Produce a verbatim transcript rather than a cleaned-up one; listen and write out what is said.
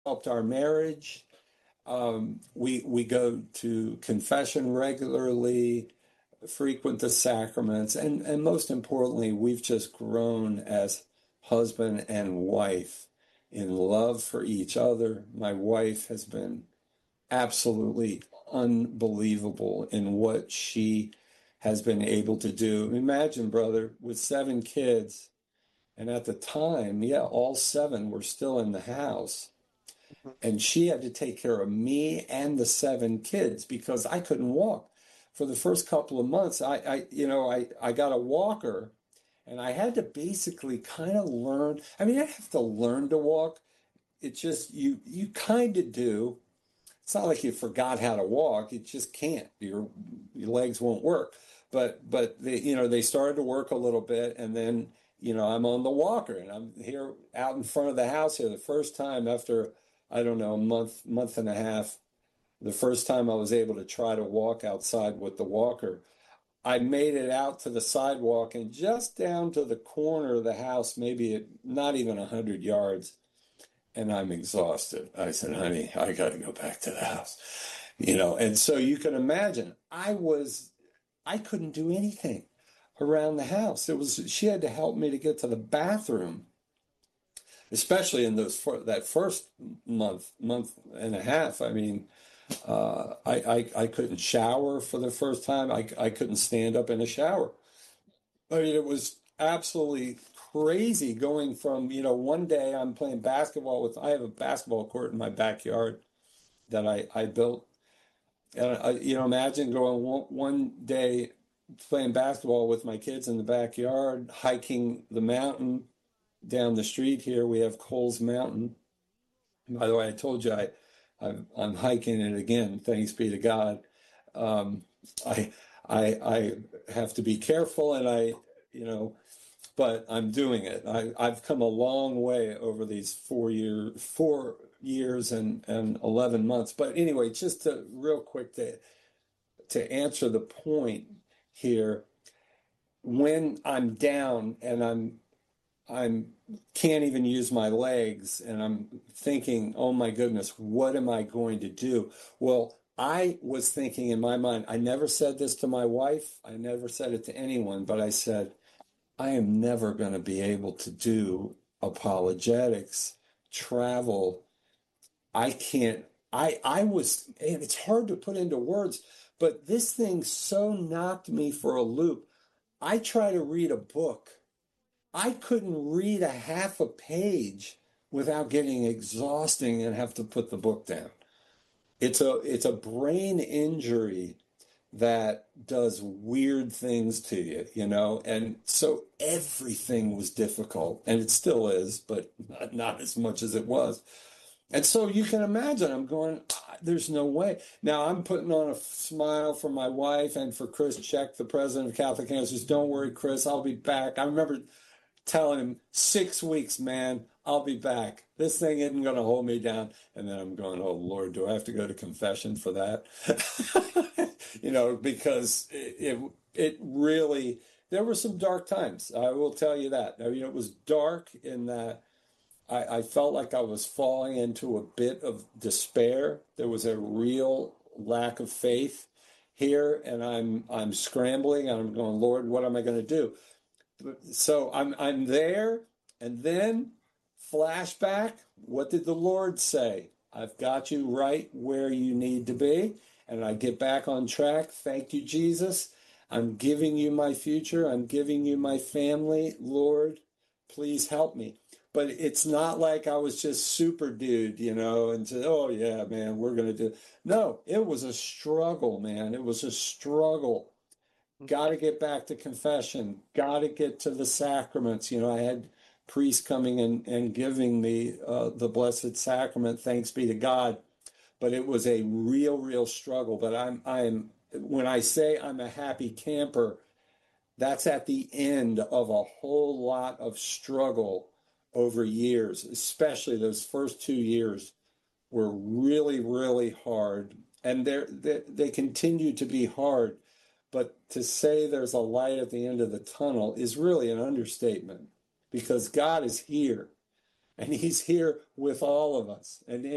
helped our marriage. Um, we we go to confession regularly, frequent the sacraments, and, and most importantly, we've just grown as husband and wife in love for each other. My wife has been absolutely unbelievable in what she has been able to do. Imagine, brother, with seven kids, and at the time, yeah, all seven were still in the house. And she had to take care of me and the seven kids because I couldn't walk. For the first couple of months, I, I you know, I, I got a walker and I had to basically kind of learn. I mean, I have to learn to walk. It's just, you, you kind of do. It's not like you forgot how to walk. You just can't. Your, your legs won't work. But, but they, you know, they started to work a little bit, and then, you know, I'm on the walker and I'm here out in front of the house here the first time after, I don't know, a month, month and a half. The first time I was able to try to walk outside with the walker, I made it out to the sidewalk and just down to the corner of the house, maybe not even a hundred yards. And I'm exhausted. I said, honey, I got to go back to the house, you know? And so you can imagine, I was, I couldn't do anything around the house. It was, she had to help me to get to the bathroom, especially in those, that first month, month and a half. I mean, uh, I, I, I couldn't shower for the first time. I, I couldn't stand up in a shower. I mean, it was absolutely crazy going from, you know, one day I'm playing basketball with, I have a basketball court in my backyard that I, I built. And, I, you know, imagine going one, one day playing basketball with my kids in the backyard, hiking the mountain down the street here. We have Coles Mountain. By the way, I told you I, I'm, I'm hiking it again, thanks be to God. Um, I, I, I have to be careful, and I, you know, but I'm doing it. I, I've come a long way over these four year, four years and, and eleven months. But anyway, just to real quick to, to answer the point here, when I'm down and I'm, I'm can't even use my legs and I'm thinking, oh my goodness, what am I going to do? Well, I was thinking in my mind, I never said this to my wife. I never said it to anyone, but I said, I am never going to be able to do apologetics, travel. I can't, I, I was, and it's hard to put into words, but this thing so knocked me for a loop. I try to read a book. I couldn't read a half a page without getting exhausting and have to put the book down. It's a, it's a brain injury that does weird things to you, you know? And so everything was difficult, and it still is, but not, not as much as it was. And so you can imagine, I'm going, ah, there's no way. Now I'm putting on a smile for my wife and for Chris Check, the president of Catholic Answers. Don't worry, Chris, I'll be back. I remember telling him, six weeks, man, I'll be back. This thing isn't going to hold me down. And then I'm going, oh, Lord, do I have to go to confession for that? You know, because it, it, it really, there were some dark times. I will tell you that. I mean, it was dark in that I, I felt like I was falling into a bit of despair. There was a real lack of faith here, and I'm I'm scrambling, and I'm going, Lord, what am I going to do? So I'm I'm there, and then flashback, what did the Lord say? I've got you right where you need to be, and I get back on track. Thank you, Jesus. I'm giving you my future. I'm giving you my family. Lord, please help me. But it's not like I was just super dude, you know, and said, oh, yeah, man, we're going to do. No, it was a struggle, man. It was a struggle. Got to get back to confession. Got to get to the sacraments. You know, I had priests coming and, and giving me uh, the Blessed Sacrament, thanks be to God. But it was a real, real struggle. But I'm, I'm, when I say I'm a happy camper, that's at the end of a whole lot of struggle over years, especially those first two years were really, really hard. And they're, they they continue to be hard. But to say there's a light at the end of the tunnel is really an understatement, because God is here, and he's here with all of us. And